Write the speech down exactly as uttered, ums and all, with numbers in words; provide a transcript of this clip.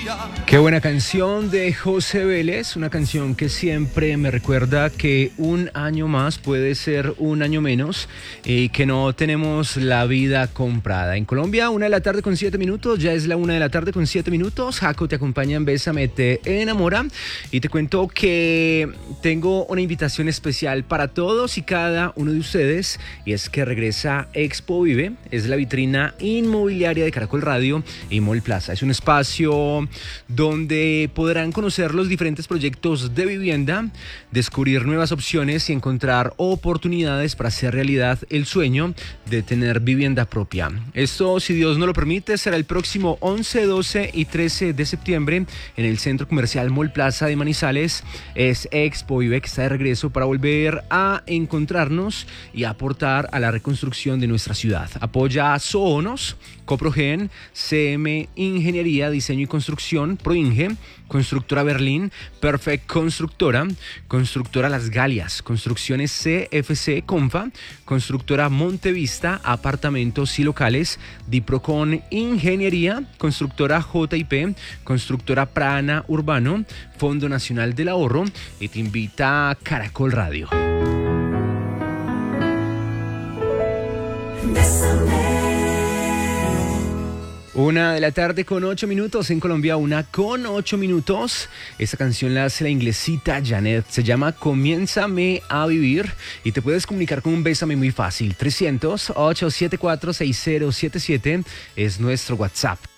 Qué buena canción de José Vélez, una canción que siempre me recuerda que un año más puede ser un año menos y que no tenemos la vida comprada. En Colombia, una de la tarde con siete minutos, ya es la una de la tarde con siete minutos. Jaco te acompaña en Bésame, te enamora y te cuento que tengo una invitación especial para todos y cada uno de ustedes y es que regresa Expo Vive, es la vitrina inmobiliaria de Caracol Radio y Mall Plaza. Es un espacio donde podrán conocer los diferentes proyectos de vivienda, descubrir nuevas opciones y encontrar oportunidades para hacer realidad el sueño de tener vivienda propia. Esto, si Dios no lo permite, será el próximo once, doce y trece de septiembre en el Centro Comercial Mall Plaza de Manizales. Es Expo Vive que está de regreso para volver a encontrarnos y aportar a la reconstrucción de nuestra ciudad. Apoya a Soonos, Coprogen, C M Ingeniería, Diseño y Construcción, Proinge, Constructora Berlín, Perfect Constructora, Constructora Las Galias, Construcciones C F C Confa, Constructora Montevista, Apartamentos y Locales, Diprocon Ingeniería, Constructora J I P, Constructora Prana Urbano, Fondo Nacional del Ahorro y te invita a Caracol Radio. Una de la tarde con ocho minutos en Colombia, una con ocho minutos. Esta canción la hace la inglesita Janet. Se llama Comiénzame a Vivir y te puedes comunicar con un Bésame muy fácil. trescientos, ocho siete cuatro, seis cero siete siete es nuestro WhatsApp.